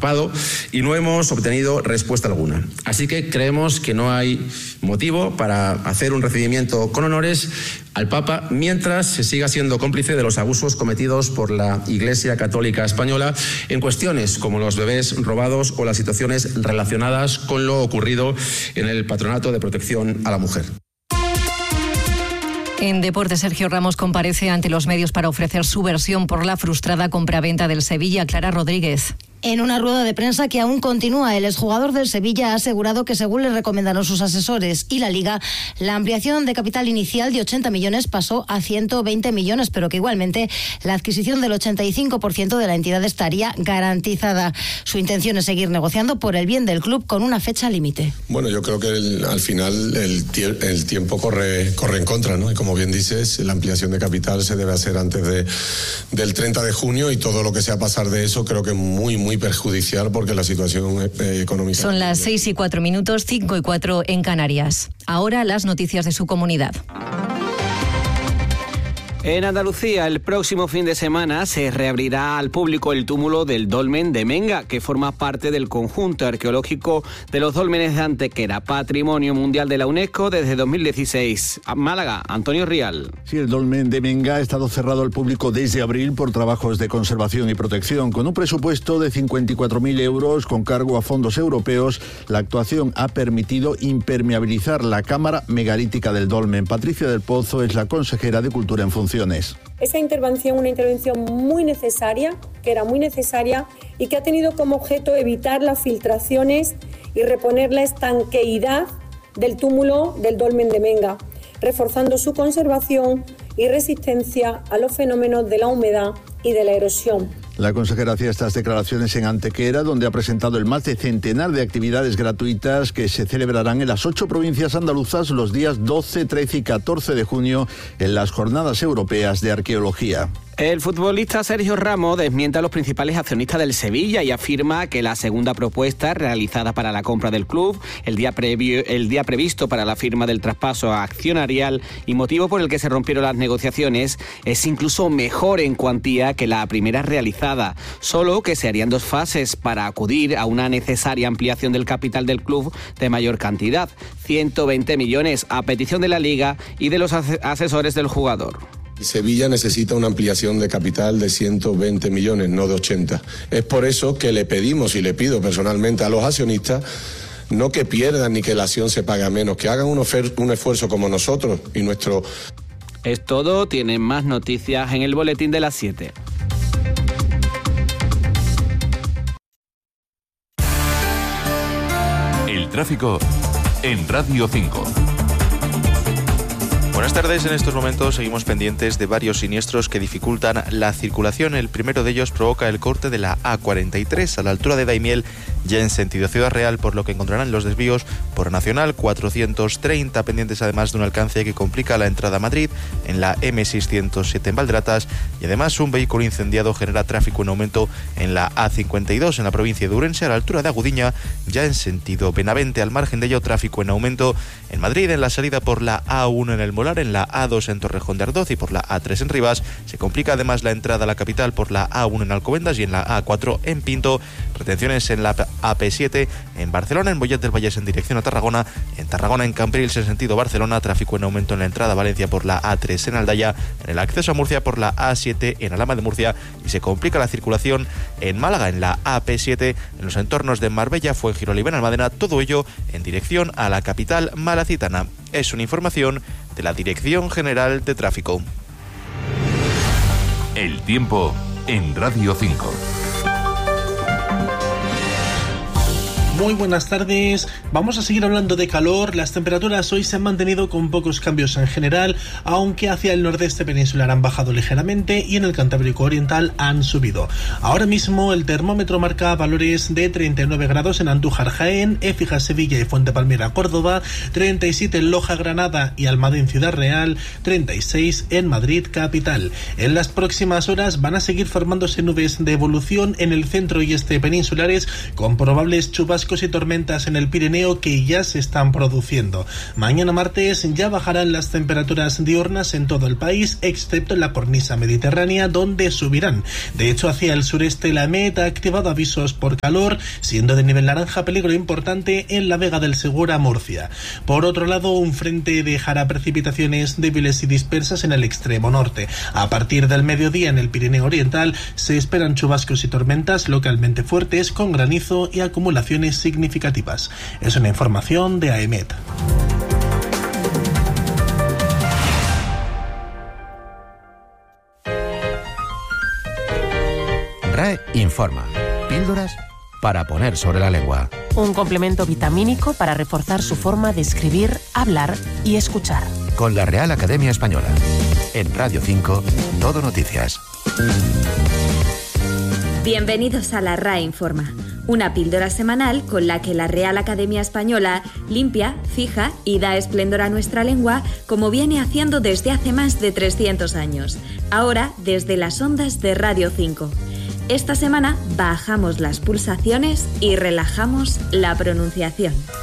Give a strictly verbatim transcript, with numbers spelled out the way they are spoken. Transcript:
tapado y no hemos obtenido respuesta alguna. Así que creemos que no hay motivo para hacer un recibimiento con honores al Papa mientras se siga siendo cómplice de los abusos cometidos por la Iglesia Católica Española en cuestiones como los bebés robados o las situaciones relacionadas con lo ocurrido en el Patronato de Protección a la Mujer. En deportes, Sergio Ramos comparece ante los medios para ofrecer su versión por la frustrada compraventa del Sevilla. Clara Rodríguez. En una rueda de prensa que aún continúa, el exjugador del Sevilla ha asegurado que, según le recomendaron sus asesores y la Liga, la ampliación de capital inicial de ochenta millones pasó a ciento veinte millones, pero que igualmente la adquisición del ochenta y cinco por ciento de la entidad estaría garantizada. Su intención es seguir negociando por el bien del club con una fecha límite. Bueno, yo creo que el, al final el, el tiempo corre, corre en contra, ¿no? Y como bien dices, la ampliación de capital se debe hacer antes de, del treinta de junio y todo lo que sea pasar de eso creo que muy, muy muy perjudicial porque la situación eh, económica... Son las seis y cuatro minutos, cinco y cuatro en Canarias. Ahora las noticias de su comunidad. En Andalucía, el próximo fin de semana se reabrirá al público el túmulo del Dolmen de Menga, que forma parte del conjunto arqueológico de los dólmenes de Antequera, Patrimonio Mundial de la UNESCO desde dos mil dieciséis. Málaga, Antonio Rial. Sí, el Dolmen de Menga ha estado cerrado al público desde abril por trabajos de conservación y protección. Con un presupuesto de cincuenta y cuatro mil euros con cargo a fondos europeos, la actuación ha permitido impermeabilizar la cámara megalítica del Dolmen. Patricia del Pozo es la consejera de Cultura en función. Esa intervención, una intervención muy necesaria, que era muy necesaria y que ha tenido como objeto evitar las filtraciones y reponer la estanqueidad del túmulo del Dolmen de Menga, reforzando su conservación y resistencia a los fenómenos de la humedad y de la erosión. La consejera hacía estas declaraciones en Antequera, donde ha presentado el más de centenar de actividades gratuitas que se celebrarán en las ocho provincias andaluzas los días doce, trece y catorce de junio en las Jornadas Europeas de Arqueología. El futbolista Sergio Ramos desmiente a los principales accionistas del Sevilla y afirma que la segunda propuesta realizada para la compra del club, el día, previo, el día previsto para la firma del traspaso accionarial y motivo por el que se rompieron las negociaciones, es incluso mejor en cuantía que la primera realizada, solo que se harían dos fases para acudir a una necesaria ampliación del capital del club de mayor cantidad, ciento veinte millones a petición de la Liga y de los asesores del jugador. Sevilla necesita una ampliación de capital de ciento veinte millones, no de ochenta. Es por eso que le pedimos y le pido personalmente a los accionistas no que pierdan ni que la acción se pague menos, que hagan un, ofer- un esfuerzo como nosotros y nuestro... Es todo, tienen más noticias en el boletín de las siete. El tráfico en Radio cinco. Buenas tardes. En estos momentos seguimos pendientes de varios siniestros que dificultan la circulación. El primero de ellos provoca el corte de la A cuarenta y tres a la altura de Daimiel, ya en sentido Ciudad Real, por lo que encontrarán los desvíos por Nacional cuatrocientos treinta, pendientes además de un alcance que complica la entrada a Madrid en la eme seiscientos siete en Valdratas, y además un vehículo incendiado genera tráfico en aumento en la A cincuenta y dos en la provincia de Ourense a la altura de Agudiña, ya en sentido Benavente. Al margen de ello, tráfico en aumento en Madrid en la salida por la A uno en el Molar, en la A dos en Torrejón de Ardoz y por la A tres en Rivas. Se complica además la entrada a la capital por la A uno en Alcobendas y en la A cuatro en Pinto. Retenciones en la A P siete en Barcelona, en Mollet del Vallès en dirección a Tarragona, en Tarragona en Cambrils en sentido Barcelona. Tráfico en aumento en la entrada a Valencia por la A tres en Aldaya, en el acceso a Murcia por la A siete en Alhama de Murcia, y se complica la circulación en Málaga en la A P siete en los entornos de Marbella, Fuengirola y Benalmádena, todo ello en dirección a la capital malacitana. Es una información de la Dirección General de Tráfico. El tiempo en Radio cinco. Muy buenas tardes. Vamos a seguir hablando de calor. Las temperaturas hoy se han mantenido con pocos cambios en general, aunque hacia el nordeste peninsular han bajado ligeramente y en el Cantábrico Oriental han subido. Ahora mismo el termómetro marca valores de treinta y nueve grados en Andújar, Jaén, Écija, Sevilla y Fuente Palmera, Córdoba, treinta y siete en Loja, Granada y Almadén, Ciudad Real, treinta y seis en Madrid, capital. En las próximas horas van a seguir formándose nubes de evolución en el centro y este peninsulares con probables chubascos chubascos y tormentas en el Pirineo que ya se están produciendo. Mañana martes ya bajarán las temperaturas diurnas en todo el país, excepto en la cornisa mediterránea, donde subirán. De hecho, hacia el sureste la EMET ha activado avisos por calor, siendo de nivel naranja peligro importante en la Vega del Segura, Murcia. Por otro lado, un frente dejará precipitaciones débiles y dispersas en el extremo norte. A partir del mediodía en el Pirineo Oriental se esperan chubascos y tormentas localmente fuertes con granizo y acumulaciones significativas. Es una información de AEMET. R A E informa. Píldoras para poner sobre la lengua. Un complemento vitamínico para reforzar su forma de escribir, hablar y escuchar. Con la Real Academia Española. En Radio cinco, Todo Noticias. Bienvenidos a la R A E Informa, una píldora semanal con la que la Real Academia Española limpia, fija y da esplendor a nuestra lengua como viene haciendo desde hace más de trescientos años. Ahora desde las ondas de Radio cinco. Esta semana bajamos las pulsaciones y relajamos la pronunciación.